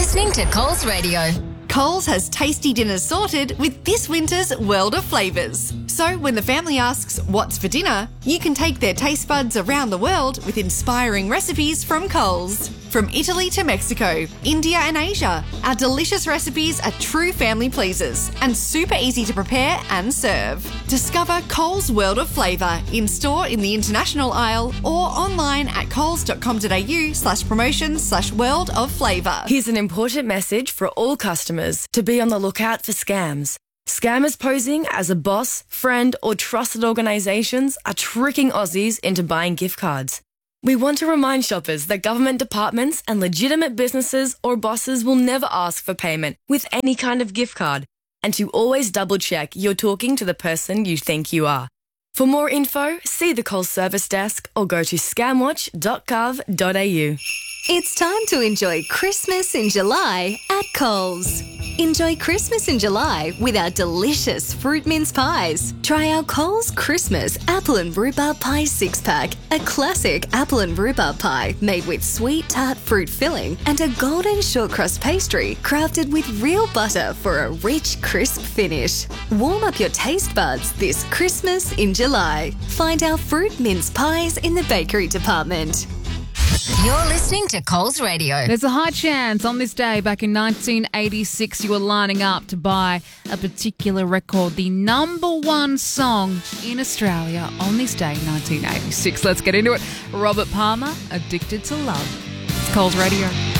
listening to Coles Radio. Coles has tasty dinners sorted with this winter's world of flavours. So when the family asks what's for dinner, you can take their taste buds around the world with inspiring recipes from Coles. From Italy to Mexico, India and Asia, our delicious recipes are true family pleasers and super easy to prepare and serve. Discover Coles World of Flavour in-store in the international aisle or online at coles.com.au/promotions/world of flavour. Here's an important message for all customers to be on the lookout for scams. Scammers posing as a boss, friend or trusted organisations are tricking Aussies into buying gift cards. We want to remind shoppers that government departments and legitimate businesses or bosses will never ask for payment with any kind of gift card, and to always double check you're talking to the person you think you are. For more info, see the Coles service desk or go to scamwatch.gov.au. It's time to enjoy Christmas in July at Coles. Enjoy Christmas in July with our delicious fruit mince pies. Try our Coles Christmas apple and rhubarb pie 6-pack, a classic apple and rhubarb pie made with sweet tart fruit filling and a golden short crust pastry crafted with real butter for a rich, crisp finish. Warm up your taste buds this Christmas in July. Find our fruit mince pies in the bakery department. You're listening to Coles Radio. There's a high chance on this day back in 1986 you were lining up to buy a particular record, the number one song in Australia on this day, 1986. Let's get into it. Robert Palmer, Addicted to Love. It's Coles Radio.